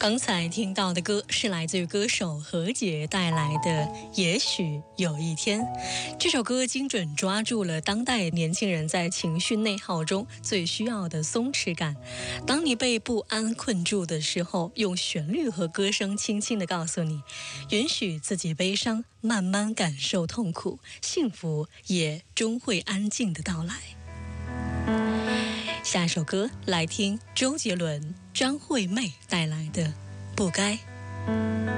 刚才听到的歌是来自于歌手何洁带来的《也许有一天》。这首歌精准抓住了当代年轻人在情绪内耗中最需要的松弛感。当你被不安困住的时候，用旋律和歌声轻轻地告诉你，允许自己悲伤，慢慢感受痛苦，幸福也终会安静的到来。下一首歌来听周杰伦、张惠妹带来的《不该》。